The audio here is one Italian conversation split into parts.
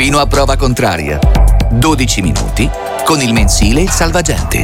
fino a prova contraria. 12 minuti con il mensile Il Salvagente.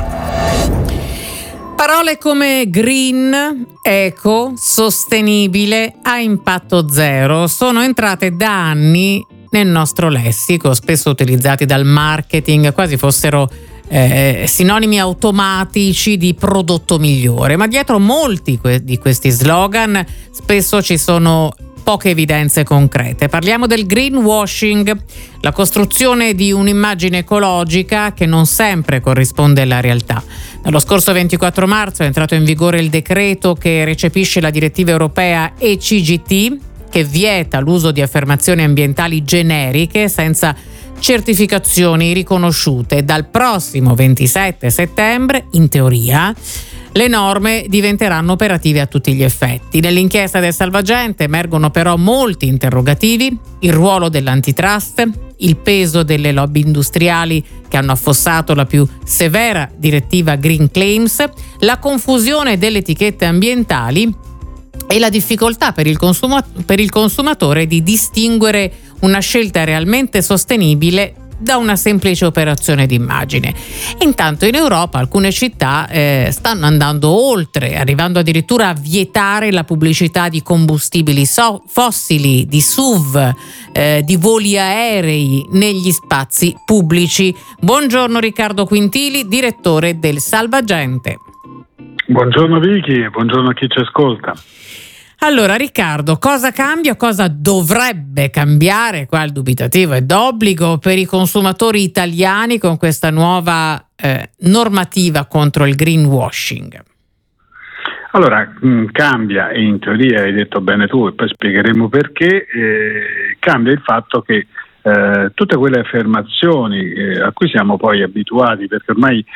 Parole come green, eco, sostenibile, a impatto zero sono entrate da anni nel nostro lessico, spesso utilizzati dal marketing quasi fossero sinonimi automatici di prodotto migliore, ma dietro molti di questi slogan spesso ci sono poche evidenze concrete. Parliamo del greenwashing, la costruzione di un'immagine ecologica che non sempre corrisponde alla realtà. Dallo scorso 24 marzo è entrato in vigore il decreto che recepisce la direttiva europea ECGT, che vieta l'uso di affermazioni ambientali generiche senza certificazioni riconosciute. Dal prossimo 27 settembre, in teoria, le norme diventeranno operative a tutti gli effetti. Nell'inchiesta del Salvagente emergono però molti interrogativi: il ruolo dell'antitrust, il peso delle lobby industriali che hanno affossato la più severa direttiva Green Claims, la confusione delle etichette ambientali e la difficoltà per il consumatore di distinguere una scelta realmente sostenibile da una semplice operazione d'immagine. Intanto in Europa alcune città stanno andando oltre, arrivando addirittura a vietare la pubblicità di combustibili fossili, di SUV, di voli aerei negli spazi pubblici. Buongiorno Riccardo Quintili, direttore del Salvagente. Buongiorno Vicky e buongiorno a chi ci ascolta. Allora Riccardo, cosa cambia, cosa dovrebbe cambiare, qua il dubitativo è d'obbligo, per i consumatori italiani con questa nuova normativa contro il greenwashing? Allora, cambia, e in teoria hai detto bene tu e poi spiegheremo perché, cambia il fatto che tutte quelle affermazioni a cui siamo poi abituati, perché ormai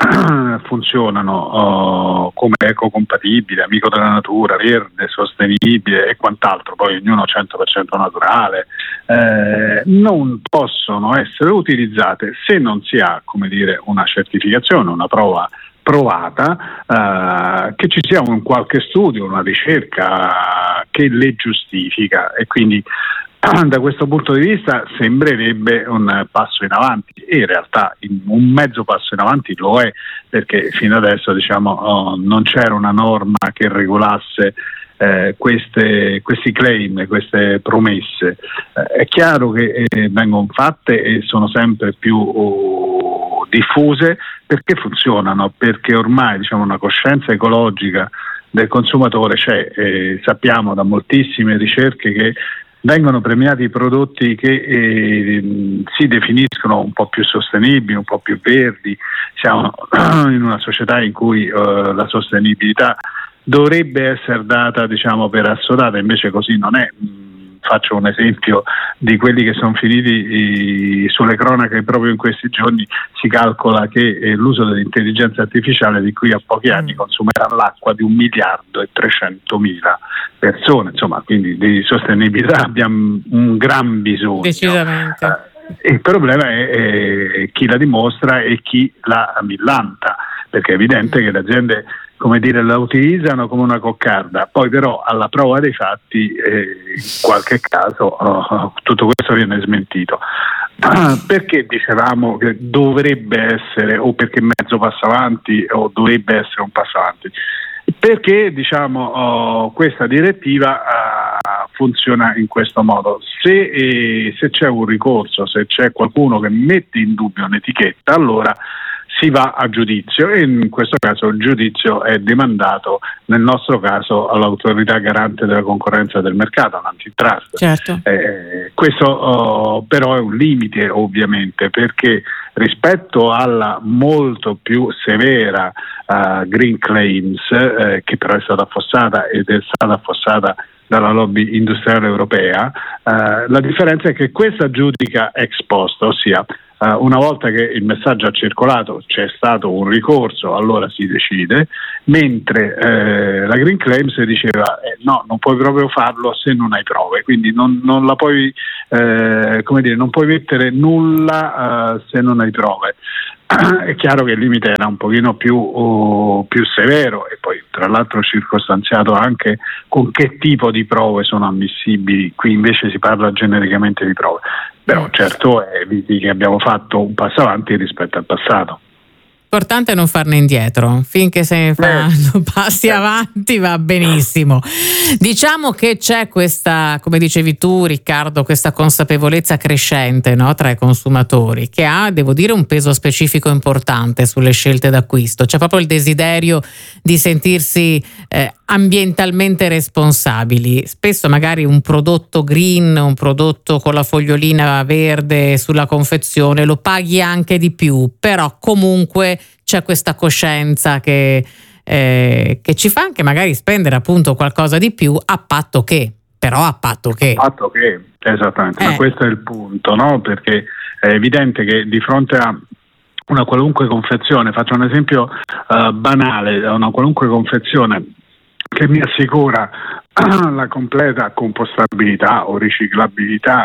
funzionano come ecocompatibile, amico della natura, verde, sostenibile e quant'altro, poi ognuno 100% naturale, non possono essere utilizzate se non si ha, come dire, una certificazione, una prova provata, che ci sia un qualche studio, una ricerca che le giustifica, e quindi da questo punto di vista sembrerebbe un passo in avanti, e in realtà un mezzo passo in avanti lo è, perché fino adesso non c'era una norma che regolasse questi claim, queste promesse. È chiaro che vengono fatte e sono sempre più diffuse perché funzionano, perché ormai una coscienza ecologica del consumatore c'è. Sappiamo da moltissime ricerche che vengono premiati i prodotti che si definiscono un po' più sostenibili, un po' più verdi. Siamo in una società in cui la sostenibilità dovrebbe essere data per assodata, invece così non è. Faccio un esempio di quelli che sono finiti sulle cronache proprio in questi giorni. Si calcola che l'uso dell'intelligenza artificiale di qui a pochi anni consumerà l'acqua di 1.300.000 persone, insomma, quindi di sostenibilità abbiamo un gran bisogno. Decisamente. Il problema è chi la dimostra e chi la millanta, perché è evidente che le aziende la utilizzano come una coccarda, poi però alla prova dei fatti in qualche caso tutto questo viene smentito. Perché dicevamo che dovrebbe essere, o perché mezzo passo avanti o dovrebbe essere un passo avanti? Perché questa direttiva funziona in questo modo: se c'è un ricorso, se c'è qualcuno che mette in dubbio un'etichetta, allora si va a giudizio, e in questo caso il giudizio è demandato, nel nostro caso, all'autorità garante della concorrenza e del mercato, all'antitrust. Certo. Questo però è un limite, ovviamente, perché rispetto alla molto più severa Green Claims, che però è stata affossata ed è stata affossata dalla lobby industriale europea, la differenza è che questa giudica ex post, ossia una volta che il messaggio ha circolato, c'è stato un ricorso, allora si decide, mentre la Green Claims diceva no, non puoi proprio farlo se non hai prove, quindi non la puoi, non puoi mettere nulla se non hai prove. è chiaro che il limite era un pochino più severo, e poi tra l'altro circostanziato anche con che tipo di prove sono ammissibili. Qui invece si parla genericamente di prove, però certo è che abbiamo fatto un passo avanti rispetto al passato. L'importante è non farne indietro, finché se fanno passi avanti va benissimo. Diciamo che c'è questa, come dicevi tu Riccardo, questa consapevolezza crescente, no, tra i consumatori, che ha, devo dire, un peso specifico importante sulle scelte d'acquisto. C'è proprio il desiderio di sentirsi ambientalmente responsabili. Spesso magari un prodotto green, un prodotto con la fogliolina verde sulla confezione lo paghi anche di più, però comunque c'è questa coscienza che ci fa anche magari spendere appunto qualcosa di più, a patto che, esattamente, ma questo è il punto, no? Perché è evidente che di fronte a una qualunque confezione, faccio un esempio banale, una qualunque confezione che mi assicura la completa compostabilità o riciclabilità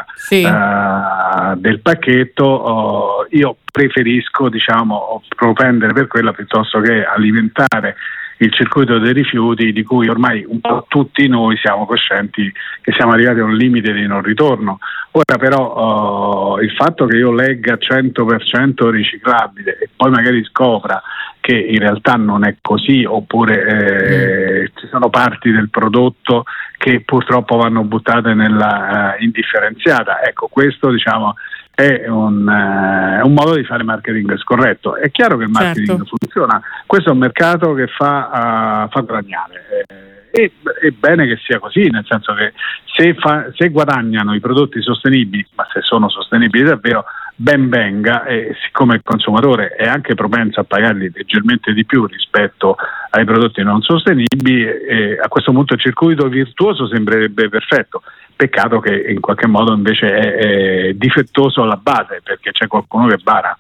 del pacchetto, io preferisco, propendere per quella piuttosto che alimentare il circuito dei rifiuti, di cui ormai un po' tutti noi siamo coscienti che siamo arrivati a un limite di non ritorno. Ora però il fatto che io legga 100% riciclabile e poi magari scopra che in realtà non è così, oppure ci sono parti del prodotto che purtroppo vanno buttate nella indifferenziata, ecco, questo è un modo di fare marketing scorretto. È chiaro che il marketing funziona, questo è un mercato che fa guadagnare, e è bene che sia così, nel senso che se guadagnano i prodotti sostenibili, ma se sono sostenibili davvero, ben venga, e siccome il consumatore è anche propenso a pagarli leggermente di più rispetto ai prodotti non sostenibili, a questo punto il circuito virtuoso sembrerebbe perfetto. Peccato che in qualche modo invece è difettoso alla base, perché c'è qualcuno che bara.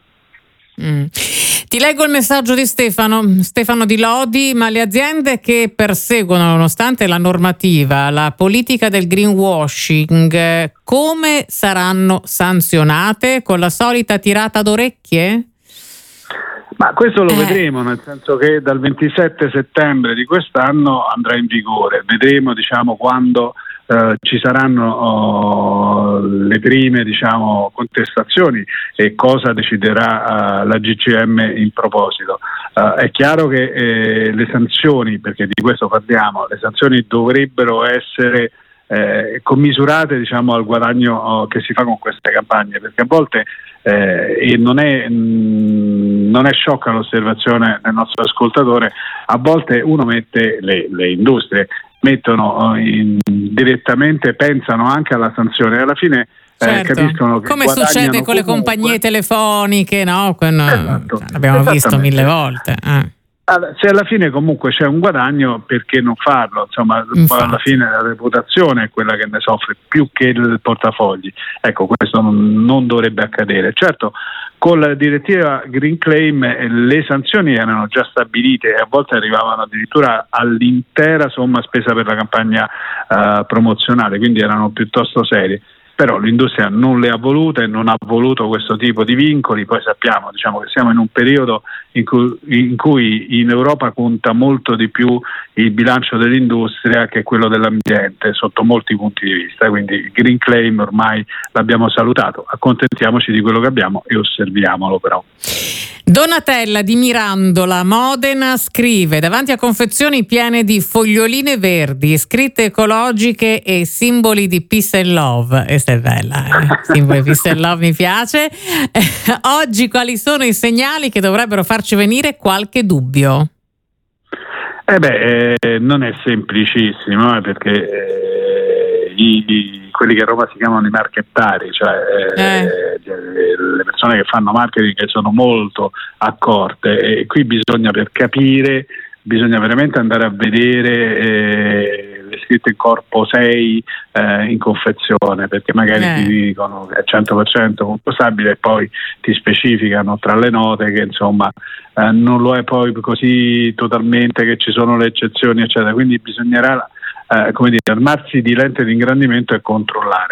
Ti leggo il messaggio di Stefano Di Lodi. Ma le aziende che perseguono, nonostante la normativa, la politica del greenwashing, come saranno sanzionate? Con la solita tirata d'orecchie? Ma questo lo vedremo, nel senso che dal 27 settembre di quest'anno andrà in vigore. Vedremo quando ci saranno le prime contestazioni e cosa deciderà la GCM in proposito. È chiaro che le sanzioni, perché di questo parliamo, le sanzioni dovrebbero essere commisurate al guadagno che si fa con queste campagne, perché a volte e non è sciocca l'osservazione del nostro ascoltatore, a volte uno mette le industrie mettono direttamente, pensano anche alla sanzione, e alla fine capiscono che come succede con le compagnie telefoniche, no? Esatto, l'abbiamo visto 1000 volte. Se alla fine comunque c'è un guadagno, perché non farlo? Insomma, alla fine la reputazione è quella che ne soffre più che il portafogli. Ecco, questo non dovrebbe accadere. Certo, con la direttiva Green Claim le sanzioni erano già stabilite e a volte arrivavano addirittura all'intera somma spesa per la campagna promozionale, quindi erano piuttosto serie. Però l'industria non le ha volute, non ha voluto questo tipo di vincoli. Poi sappiamo che siamo in un periodo in cui in Europa conta molto di più il bilancio dell'industria che quello dell'ambiente sotto molti punti di vista, quindi il Green Claim ormai l'abbiamo salutato, accontentiamoci di quello che abbiamo e osserviamolo però. Donatella di Mirandola, Modena, scrive: davanti a confezioni piene di foglioline verdi, scritte ecologiche e simboli di peace and love. Questa è bella, simboli di peace and love mi piace. Oggi quali sono i segnali che dovrebbero farci venire qualche dubbio? Non è semplicissimo, perché quelli che a Roma si chiamano i marchettari, cioè le persone che fanno marketing, che sono molto accorte, e qui per capire bisogna veramente andare a vedere le scritte in corpo 6 in confezione, perché magari ti dicono che è 100% compostabile e poi ti specificano tra le note che non lo è poi così totalmente, che ci sono le eccezioni eccetera, quindi bisognerà armarsi di lente di ingrandimento e controllare.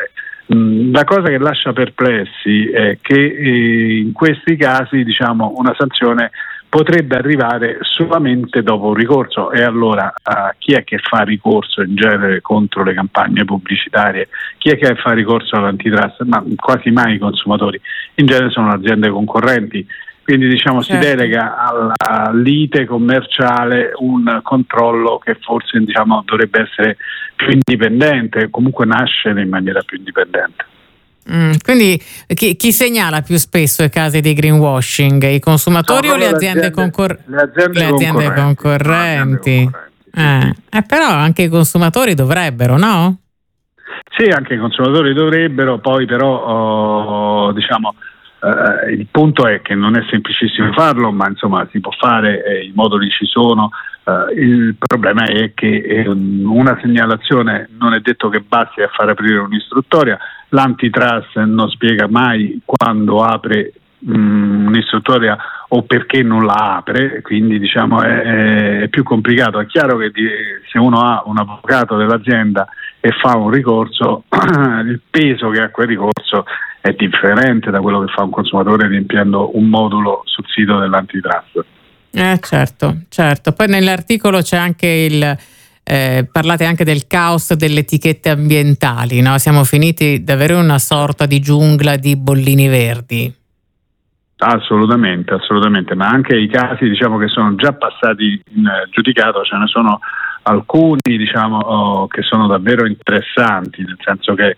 La cosa che lascia perplessi è che in questi casi, diciamo, una sanzione potrebbe arrivare solamente dopo un ricorso, e allora chi è che fa ricorso in genere contro le campagne pubblicitarie? Chi è che fa ricorso all'antitrust? Ma quasi mai i consumatori, in genere sono aziende concorrenti, quindi diciamo certo. Si delega alla lite commerciale un controllo che forse, diciamo, dovrebbe essere più indipendente, comunque nascere in maniera più indipendente. Quindi chi segnala più spesso i casi di greenwashing? I consumatori o le aziende concorrenti? Le aziende concorrenti. Però anche i consumatori dovrebbero, no? Sì, anche i consumatori dovrebbero, poi però diciamo il punto è che non è semplicissimo farlo, ma insomma si può fare, i moduli ci sono. Il problema è che una segnalazione non è detto che basti a far aprire un'istruttoria. L'antitrust non spiega mai quando apre un'istruttoria o perché non la apre, quindi diciamo è più complicato. È chiaro che se uno ha un avvocato dell'azienda e fa un ricorso, il peso che ha quel ricorso è differente da quello che fa un consumatore riempiendo un modulo sul sito dell'antitrust. Certo. Poi nell'articolo c'è anche parlate anche del caos delle etichette ambientali, no? Siamo finiti ad avere una sorta di giungla di bollini verdi. Assolutamente, ma anche i casi, diciamo, che sono già passati in giudicato, ce ne sono alcuni, diciamo, che sono davvero interessanti, nel senso che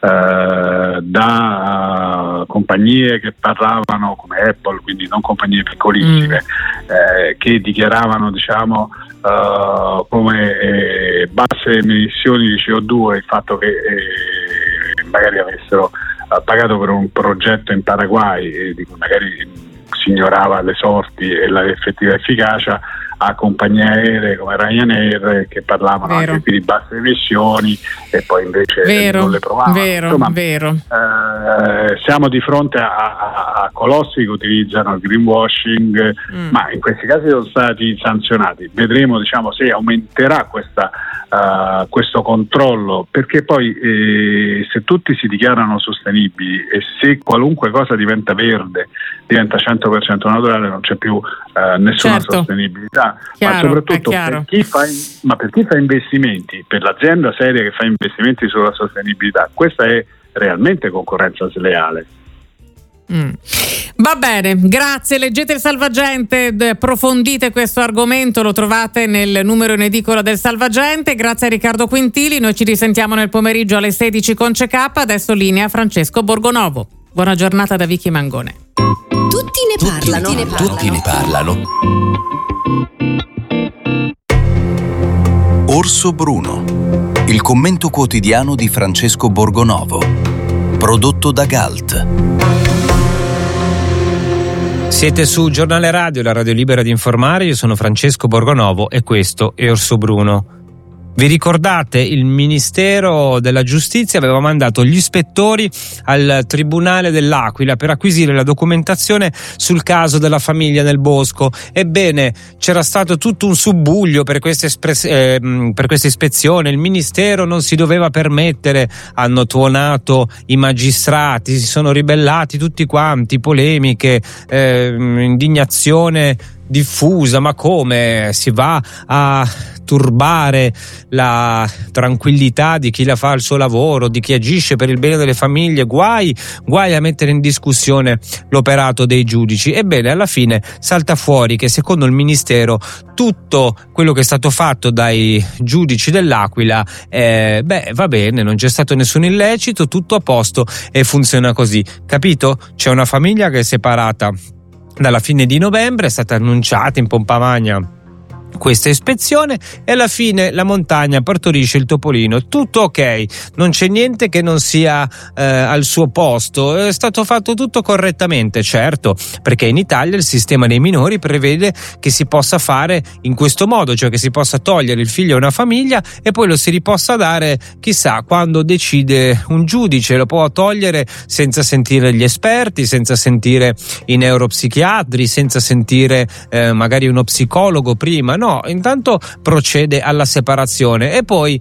da compagnie che parlavano come Apple, quindi non compagnie piccolissime, che dichiaravano, diciamo, come basse emissioni di CO2 il fatto che magari avessero pagato per un progetto in Paraguay di cui magari si ignorava le sorti e la effettiva efficacia, a compagnie aeree come Ryanair che parlavano anche qui di basse emissioni e poi invece non le provavano. Vero. Siamo di fronte a colossi che utilizzano il greenwashing, ma in questi casi sono stati sanzionati. Vedremo, diciamo, se aumenterà questo controllo, perché poi se tutti si dichiarano sostenibili e se qualunque cosa diventa verde, diventa 100% naturale, non c'è più nessuna sostenibilità. Ma soprattutto per chi fa investimenti, per l'azienda seria che fa investimenti sulla sostenibilità, questa è realmente concorrenza sleale. Va bene, grazie. Leggete il Salvagente, approfondite questo argomento, lo trovate nel numero in edicola del Salvagente. Grazie a Riccardo Quintili, noi ci risentiamo nel pomeriggio alle 16 con CK. Adesso linea Francesco Borgonovo. Buona giornata da Vicky Mangone. Tutti ne parlano. Orso Bruno, il commento quotidiano di Francesco Borgonovo, prodotto da Galt. Siete su Giornale Radio, la radio libera di informare. Io sono Francesco Borgonovo e questo è Orso Bruno. Vi ricordate, il Ministero della Giustizia aveva mandato gli ispettori al Tribunale dell'Aquila per acquisire la documentazione sul caso della famiglia nel bosco. Ebbene, c'era stato tutto un subbuglio per questa ispezione. Il Ministero non si doveva permettere, hanno tuonato i magistrati, si sono ribellati tutti quanti, polemiche, indignazione diffusa. Ma come si va a turbare la tranquillità di chi la fa il suo lavoro, di chi agisce per il bene delle famiglie? Guai a mettere in discussione l'operato dei giudici. Ebbene, alla fine salta fuori che secondo il Ministero tutto quello che è stato fatto dai giudici dell'Aquila va bene, non c'è stato nessun illecito, tutto a posto e funziona così. Capito? C'è una famiglia che è separata dalla fine di novembre, è stata annunciata in pompa magna questa ispezione e alla fine la montagna partorisce il topolino. Tutto ok, non c'è niente che non sia al suo posto, è stato fatto tutto correttamente, certo, perché in Italia il sistema dei minori prevede che si possa fare in questo modo, cioè che si possa togliere il figlio a una famiglia e poi lo si ripossa dare chissà quando decide un giudice. Lo può togliere senza sentire gli esperti, senza sentire i neuropsichiatri, senza sentire magari uno psicologo prima. no, intanto procede alla separazione e poi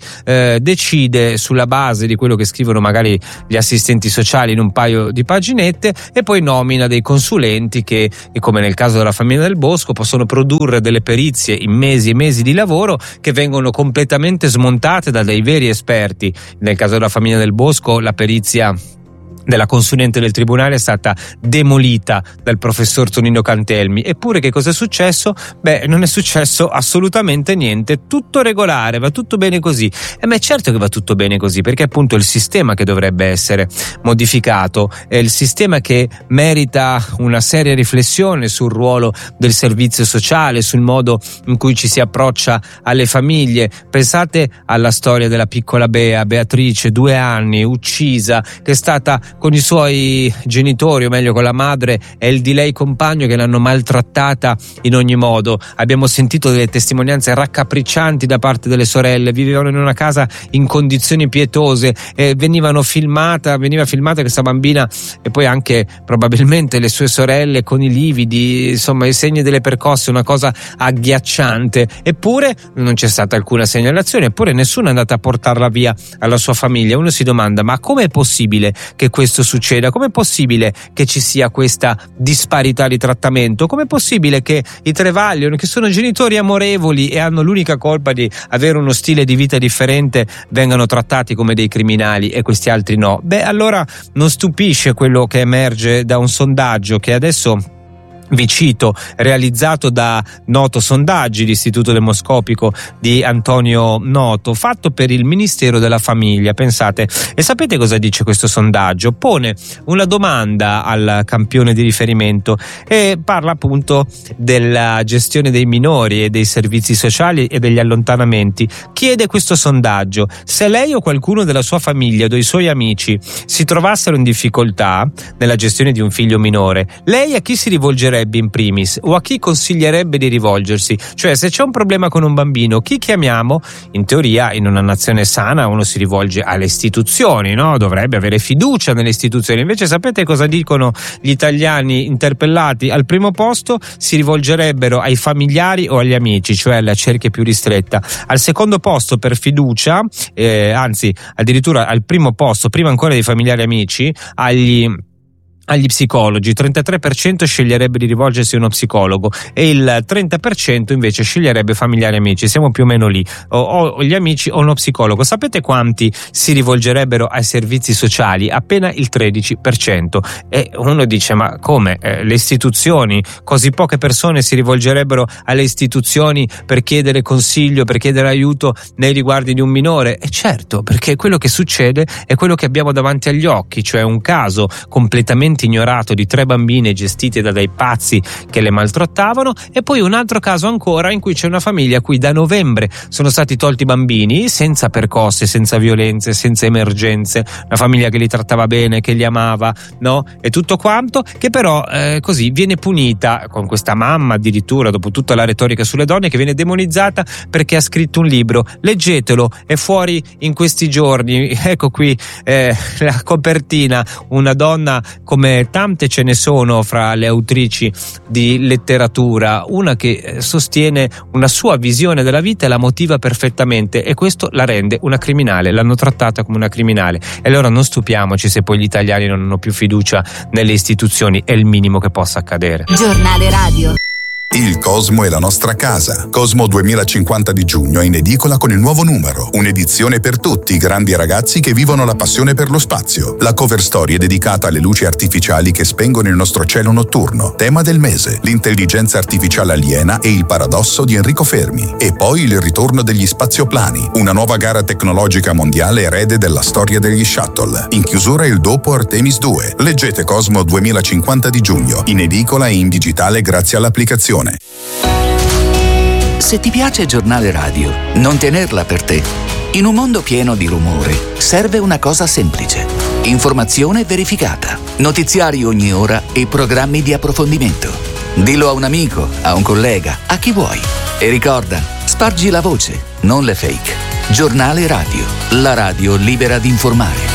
decide sulla base di quello che scrivono magari gli assistenti sociali in un paio di paginette, e poi nomina dei consulenti che, come nel caso della famiglia del Bosco, possono produrre delle perizie in mesi e mesi di lavoro che vengono completamente smontate da dei veri esperti. Nel caso della famiglia del Bosco la perizia della consulente del tribunale è stata demolita dal professor Tonino Cantelmi. Eppure che cosa è successo? Non è successo assolutamente niente, tutto regolare, va tutto bene così. Ma è certo che va tutto bene così, perché appunto è il sistema che dovrebbe essere modificato, è il sistema che merita una seria riflessione sul ruolo del servizio sociale, sul modo in cui ci si approccia alle famiglie. Pensate alla storia della piccola Beatrice, 2 anni, uccisa, che è stata con i suoi genitori, o meglio con la madre e il di lei compagno, che l'hanno maltrattata in ogni modo. Abbiamo sentito delle testimonianze raccapriccianti da parte delle sorelle. Vivevano in una casa in condizioni pietose e veniva filmata questa bambina, e poi anche probabilmente le sue sorelle con i lividi, insomma i segni delle percosse, una cosa agghiacciante. Eppure non c'è stata alcuna segnalazione, eppure nessuno è andato a portarla via alla sua famiglia. Uno si domanda: ma com'è possibile che questo succeda? Com'è possibile che ci sia questa disparità di trattamento? Com'è possibile che i Trevaglion, che sono genitori amorevoli e hanno l'unica colpa di avere uno stile di vita differente, vengano trattati come dei criminali e questi altri no? Allora non stupisce quello che emerge da un sondaggio che adesso vi cito, realizzato da Noto Sondaggi, l'istituto demoscopico di Antonio Noto, fatto per il Ministero della Famiglia. Pensate, e sapete cosa dice questo sondaggio? Pone una domanda al campione di riferimento e parla appunto della gestione dei minori e dei servizi sociali e degli allontanamenti. Chiede questo sondaggio: se lei o qualcuno della sua famiglia o dei suoi amici si trovassero in difficoltà nella gestione di un figlio minore, lei a chi si rivolgerebbe in primis, o a chi consiglierebbe di rivolgersi? Cioè, se c'è un problema con un bambino, chi chiamiamo? In teoria, in una nazione sana uno si rivolge alle istituzioni, no? Dovrebbe avere fiducia nelle istituzioni. Invece sapete cosa dicono gli italiani interpellati? Al primo posto si rivolgerebbero ai familiari o agli amici, cioè alla cerchia più ristretta. Al secondo posto per fiducia, anzi addirittura al primo posto, prima ancora dei familiari e amici, agli psicologi. 33% sceglierebbe di rivolgersi a uno psicologo e il 30% invece sceglierebbe familiari e amici. Siamo più o meno lì, o gli amici o uno psicologo. Sapete quanti si rivolgerebbero ai servizi sociali? Appena il 13%. E uno dice: ma come? Le istituzioni? Così poche persone si rivolgerebbero alle istituzioni per chiedere consiglio, per chiedere aiuto nei riguardi di un minore? E certo, perché quello che succede è quello che abbiamo davanti agli occhi, cioè un caso completamente ignorato di 3 bambine gestite da dei pazzi che le maltrattavano, e poi un altro caso ancora in cui c'è una famiglia a cui da novembre sono stati tolti i bambini senza percosse, senza violenze, senza emergenze, una famiglia che li trattava bene, che li amava, no? E tutto quanto, che però così viene punita, con questa mamma addirittura, dopo tutta la retorica sulle donne, che viene demonizzata perché ha scritto un libro. Leggetelo, è fuori in questi giorni, ecco qui la copertina, una donna come tante ce ne sono fra le autrici di letteratura, una che sostiene una sua visione della vita e la motiva perfettamente, e questo la rende una criminale, l'hanno trattata come una criminale. E allora non stupiamoci se poi gli italiani non hanno più fiducia nelle istituzioni, è il minimo che possa accadere. Giornale radio. Il Cosmo è la nostra casa. Cosmo 2050 di giugno è in edicola con il nuovo numero. Un'edizione per tutti i grandi ragazzi che vivono la passione per lo spazio. La cover story è dedicata alle luci artificiali che spengono il nostro cielo notturno. Tema del mese: l'intelligenza artificiale aliena e il paradosso di Enrico Fermi. E poi il ritorno degli spazioplani, una nuova gara tecnologica mondiale erede della storia degli shuttle. In chiusura il dopo Artemis 2. Leggete Cosmo 2050 di giugno, in edicola e in digitale grazie all'applicazione. Se ti piace Giornale Radio, non tenerla per te. In un mondo pieno di rumore, serve una cosa semplice: informazione verificata, notiziari ogni ora e programmi di approfondimento. Dillo a un amico, a un collega, a chi vuoi. E ricorda, spargi la voce, non le fake. Giornale Radio, la radio libera di informare.